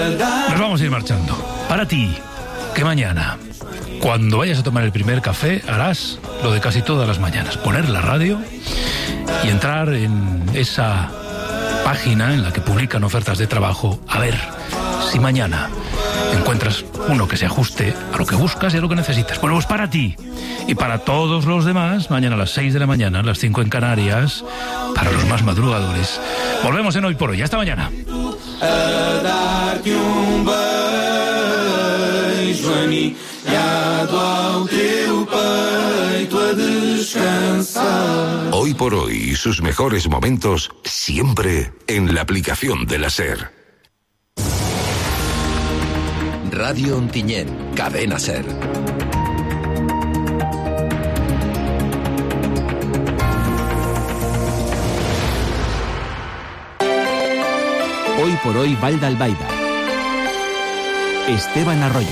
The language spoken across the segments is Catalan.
Nos vamos a ir marchando. Para ti, que mañana, cuando vayas a tomar el primer café, harás lo de casi todas las mañanas: poner la radio y entrar en esa página en la que publican ofertas de trabajo, a ver si mañana encuentras uno que se ajuste a lo que buscas y a lo que necesitas. Bueno, pues para ti y para todos los demás, mañana a las 6 de la mañana, a las 5 en Canarias, para los más madrugadores. Volvemos en Hoy por Hoy. Hasta mañana. Hoy por Hoy y sus mejores momentos siempre en la aplicación de la SER. Radio Ontinyent, Cadena SER. Hoy por Hoy, Vall d'Albaida. Esteban Arroyo.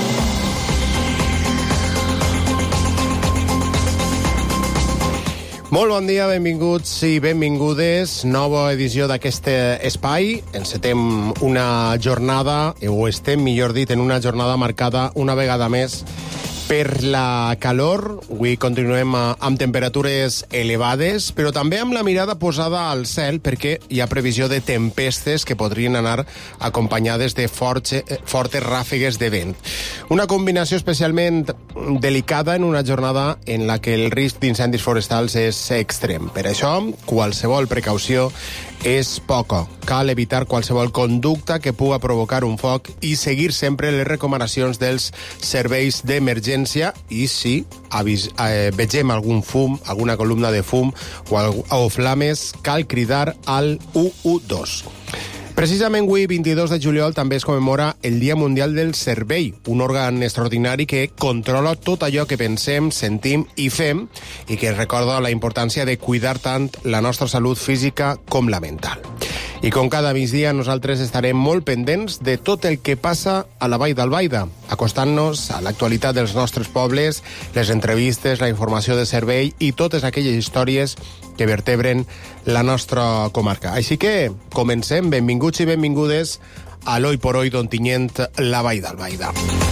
Molt bon dia, benvinguts i benvingudes. Nova edició d'aquest espai. Encetem una jornada, o estem, millor dit, en una jornada marcada una vegada més per la calor. Avui continuem amb temperatures elevades, però també amb la mirada posada al cel, perquè hi ha previsió de tempestes que podrien anar acompanyades de fortes ràfegues de vent. Una combinació especialment delicada en una jornada en la que el risc d'incendis forestals és extrem. Per això, qualsevol precaució és poca. Cal evitar qualsevol conducta que puga provocar un foc i seguir sempre les recomanacions dels serveis d'emergència i si vegem algun fum, alguna columna de fum o flames, cal cridar al 112. Precisament avui, 22 de juliol, també es commemora el Dia Mundial del Cervell, un òrgan extraordinari que controla tot allò que pensem, sentim i fem, i que recorda la importància de cuidar tant la nostra salut física com la mental. I com cada migdia, nosaltres estarem molt pendents de tot el que passa a la Vall d'Albaida, acostant-nos a l'actualitat dels nostres pobles, les entrevistes, la informació de servei i totes aquelles històries que vertebren la nostra comarca. Així que comencem. Benvinguts i benvingudes a l'Hoy por Hoy d'Ontinyent, la Vall d'Albaida.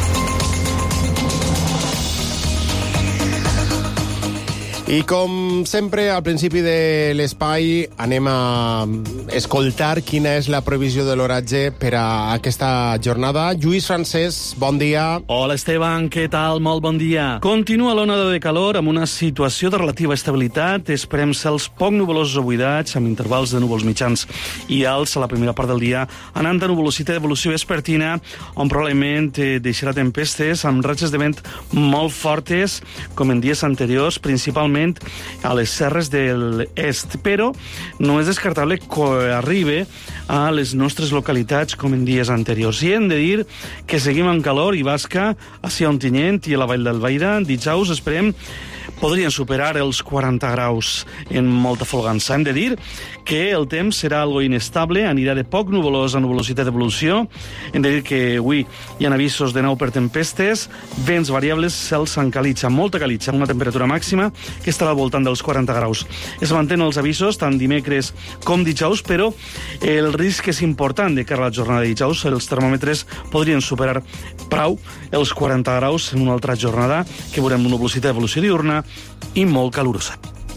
I com sempre, al principi de l'espai anem a escoltar quina és la previsió de l'oratge per a aquesta jornada. Lluís Francesc, bon dia. Hola, Esteban, què tal? Molt bon dia. Continua l'onada de calor amb una situació de relativa estabilitat. Esperem cels poc nuvolosos o buidats, amb intervals de núvols mitjans i alts a la primera part del dia, anant de nuvolositat d'evolució vespertina, on probablement deixarà tempestes amb ratxes de vent molt fortes, com en dies anteriors, principalment a les serres de l'est, però no és descartable que arribi a les nostres localitats com en dies anteriors. I hem de dir que seguim amb calor i basca a Ontinyent i a la Vall d'Albaida. Dijous esperem podrien superar els 40 graus en molta folgança. Hem de dir que el temps serà algo inestable, anirà de poc nuvolós a nuvolositat d'evolució. Hem de dir que avui hi ha avisos de nou per tempestes, vents variables, cels amb calitxa, molta calitxa, una temperatura màxima que estarà al voltant dels 40 graus. Es mantenen els avisos tant dimecres com dijous, però el risc és important de cara a la jornada de dijous. Els termòmetres podrien superar prou els 40 graus en una altra jornada que veurem una velocitat d'evolució diurna i molt calorosa.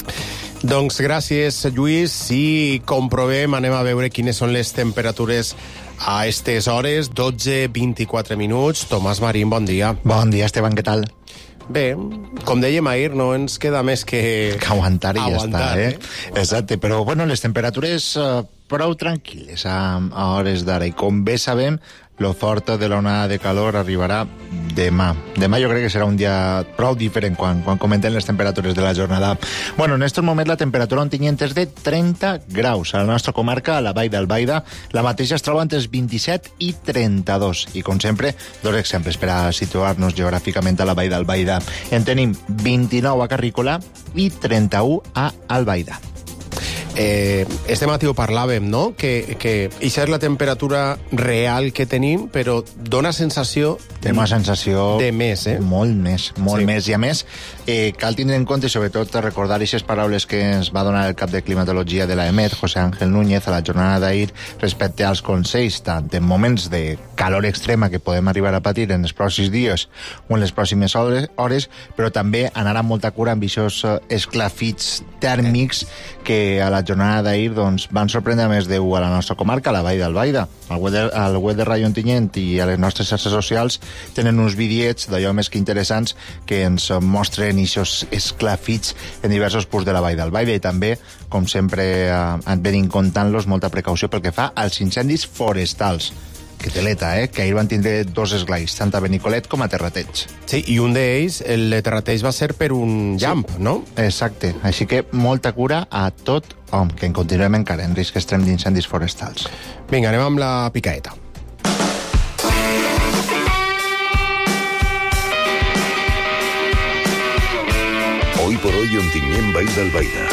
Doncs gràcies, Lluís. Si comprovem, anem a veure quines són les temperatures a aquestes hores. 12:24 minuts. Tomàs Marín, bon dia. Bon dia, Esteban, què tal? Bé, com dèiem ahir, no ens queda més que aguantar i ja està, eh? Exacte, però bueno, les temperatures prou tranquil·les a hores d'ara, i com bé sabem, lo fort de l'onada de calor arribarà demà. Demà jo crec que serà un dia prou diferent quan comentem les temperatures de la jornada. Bueno, en aquests moments la temperatura a Ontinyent és de 30 graus. A la nostra comarca, a la Vall d'Albaida, la mateixa es troba entre els 27 i 32. I com sempre, dos exemples per a situar-nos geogràficament a la Vall d'Albaida. En tenim 29 a Carrícola i 31 a Albaida. Este matí ho parlàvem, no? Que això és la temperatura real que tenim, però dona sensació Té una sensació... De més, Molt més. I a més, cal tindre en compte, i sobretot recordar aquestes paraules que ens va donar el cap de climatologia de l'EMET, José Ángel Núñez, a la jornada d'ahir, respecte als consells, tant en moments de calor extrema que podem arribar a patir en els pròxims dies o en les pròximes hores, però també anar amb molta cura amb aquests esclafits tèrmics que a la jornada d'ahir doncs, van sorprendre més de a la nostra comarca, a la Vall d'Albaida. Al web de Ràdio Ontinyent i a les nostres xarxes socials tenen uns vídeos d'allò més que interessants que ens mostren aquests esclafits en diversos punts de la Vall d'Albaida i també, com sempre, venim contant-los molta precaució pel que fa als incendis forestals. Que teleta, que ahir van tindre 2 esglais, tant a Benicolet com a Terrateig. Sí, i un d'ells, el de Terrateig, va ser per un llamp, no? Exacte, així que molta cura a tot hom, que en continuem encara en risc extrem d'incendis forestals. Vinga, anem amb la picaeta. Hoy por hoy Ontinyent, Vall d'Albaida.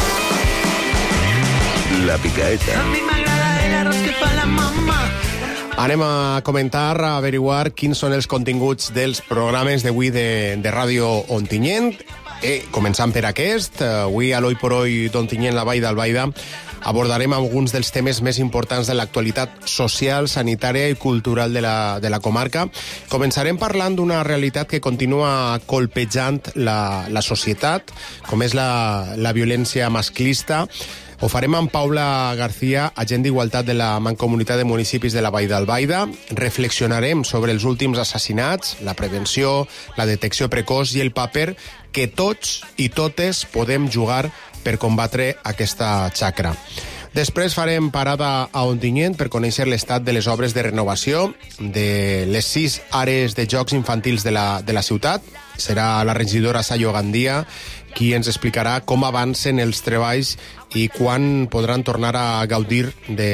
La picaeta. A mi m'agrada el arroz que fa la mamá. Anem a comentar, a averiguar quins són els continguts dels programes d'avui de Ràdio Ontinyent. Començant per aquest, avui a l'Hoy por Hoy d'Ontinyent, la Vall d'Albaida, abordarem alguns dels temes més importants de l'actualitat social, sanitària i cultural de la comarca. Començarem parlant d'una realitat que continua colpejant la societat, com és la violència masclista. Ho farem amb Paula García, agent d'Igualtat de la Mancomunitat de Municipis de la Vall d'Albaida. Reflexionarem sobre els últims assassinats, la prevenció, la detecció precoç i el paper que tots i totes podem jugar per combatre aquesta xacra. Després farem parada a Ontinyent per conèixer l'estat de les obres de renovació de les 6 àrees de jocs infantils de la ciutat. Serà la regidora Sayo Gandia qui ens explicarà com avancen els treballs i quan podran tornar a gaudir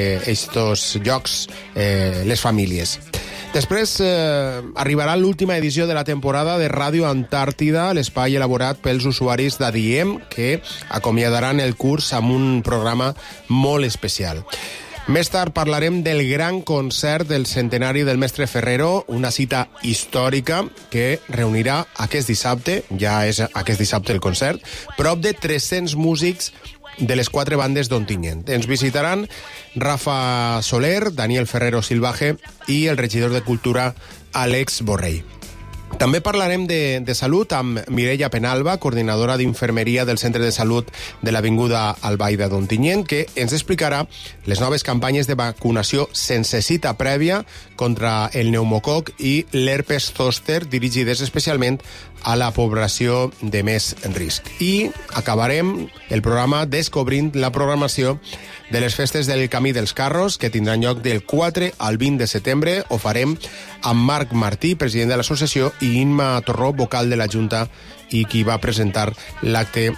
d'estos jocs les famílies. Després arribarà l'última edició de la temporada de Ràdio Antàrtida, l'espai elaborat pels usuaris d'ADIEM, que acomiadaran el curs amb un programa molt especial. Més tard parlarem del gran concert del centenari del mestre Ferrero, una cita històrica que reunirà aquest dissabte, ja és aquest dissabte el concert, prop de 300 músics de les 4 bandes d'Ontinyent. Ens visitaran Rafa Soler, Daniel Ferrero Silvaje i el regidor de Cultura Àlex Borrell. També parlarem de salut amb Mireia Penalba, coordinadora d'infermeria del Centre de Salut de l'Avinguda Albaida d'Ontinyent, que ens explicarà les noves campanyes de vacunació sense cita prèvia contra el pneumococ i l'herpes zòster, dirigides especialment a la població de més risc. I acabarem el programa descobrint la programació de les festes del Camí dels Carros, que tindran lloc del 4 al 20 de setembre. Ho farem amb Marc Martí, president de l'associació, i Inma Torró, vocal de la Junta, i qui va presentar l'acte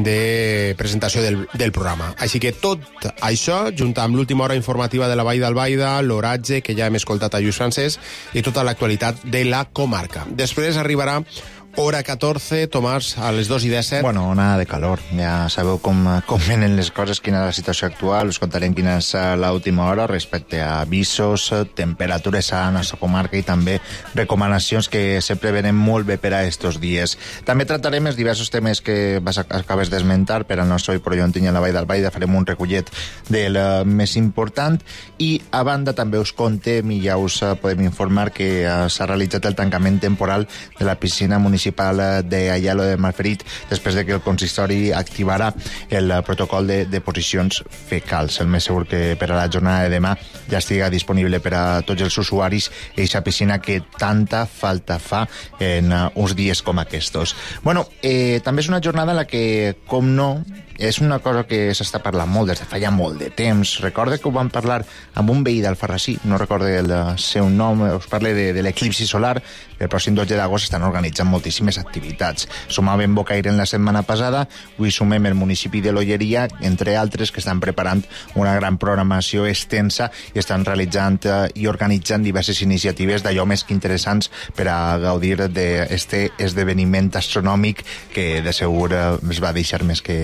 de presentació del programa. Així que tot això, junt amb l'última hora informativa de la Vall d'Albaida, l'oratge, que ja hem escoltat a Lluís Francesc, i tota l'actualitat de la comarca. Després arribarà hora 14, Tomàs, a les 2:17. Bueno, nada de calor. Ja sabeu com venen les coses, quina és la situació actual. Us contarem quina és l'última hora respecte a avisos, temperatures a la nostra comarca i també recomanacions que sempre venen molt bé per a estos dies. També tratarem els diversos temes que acabes d'esmentar per al nostre Hoy por Hoy Ontinyent, la Vall d'Albaida. Farem un recollet del més important i, a banda, també us contem i ja us podem informar que s'ha realitzat el tancament temporal de la piscina municipal de Ayala de Malferit després de que el consistori activarà el protocol de posicions fecals. El més segur que per a la jornada de demà ja estiga disponible per a tots els usuaris aquesta piscina que tanta falta fa en uns dies com aquests. Bueno, també és una jornada en la que, com no, és una cosa que s'està parlant molt des de fa ja molt de temps. Recorda que ho vam parlar amb un veí d'Alfarrasí, no recordo el seu nom, us parle de l'eclipsi solar. El pròxim 12 d'agost estan organitzant moltíssimes activitats. Sumàvem Bocaire en la setmana passada, avui sumem el municipi de l'Olleria, entre altres, que estan preparant una gran programació extensa i estan realitzant i organitzant diverses iniciatives d'allò més que interessants per a gaudir d'aquest esdeveniment astronòmic que de segur es va deixar més que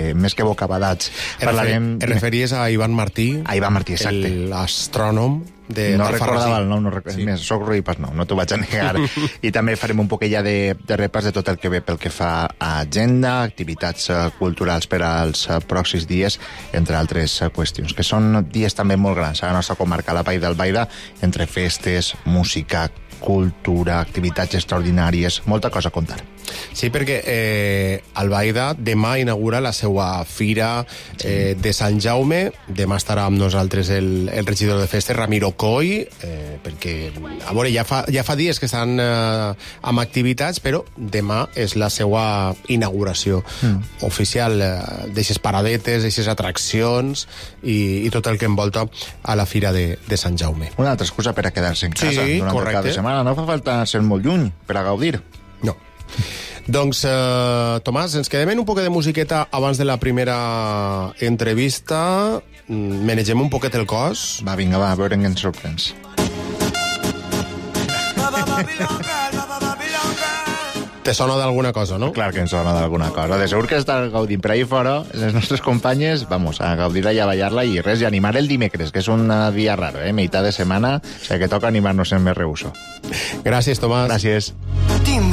bocabadats. Et referís a Ivan Martí? A Ivan Martí, exacte. L'astrònom de no recordava el nom, sí. Més, soc ruï, pas no t'ho vaig a negar. I també farem un poquet ja de repàs de tot el que ve pel que fa a agenda, activitats culturals per als pròxims dies, entre altres qüestions, que són dies també molt grans a la nostra comarca, la Vall d'Albaida, entre festes, música, cultura, activitats extraordinàries, molta cosa a contar. Sí, perquè Albaida demà inaugura la seva fira de Sant Jaume. Demà estarà amb nosaltres el regidor de festes, Ramiro Coy, perquè a veure, ja fa dies que estan amb activitats, però demà és la seva inauguració oficial d'aixes paradetes, d'aixes atraccions i tot el que envolta a la fira de Sant Jaume. Una altra excusa per a quedar-se en casa durant el cap de setmana. No fa falta ser molt lluny per a gaudir. No. Doncs, Tomàs, ens quedem en un poquet de musiqueta abans de la primera entrevista. Manegem un poquet el cos. Va, vinga, va, a veure què ens sorprens. Te sona d'alguna cosa, no? Clar que ens sona d'alguna cosa. De segur que està gaudint per ahí fora, les nostres companyes, vamos, a gaudir-la i a ballar-la i res, i animar el dimecres, que és un dia raro, meitat de setmana, o sigui que toca animar-nos en més reuso. Gràcies, Tomàs. Gràcies. Dime